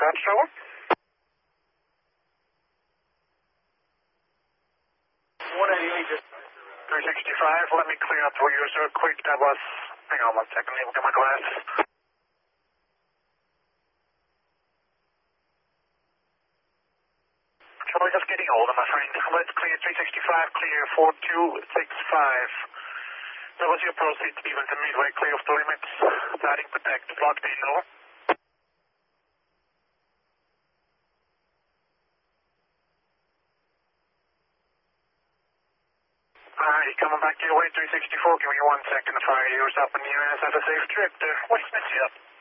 dispatch over. 188, just 365. Let me clear up for you, sir. Quick, that was. Hang on 1 second, let me look at my glasses. Charlie, just getting older, my friend. Let's clear 365, clear 4265. That was your proceed, even to midway, clear of the limits. Starting protect, blocked in, over. Alright, coming back your way, 364. Give me 1 second to fire yours up in the ass. Have a safe trip there. Wait, miss you up.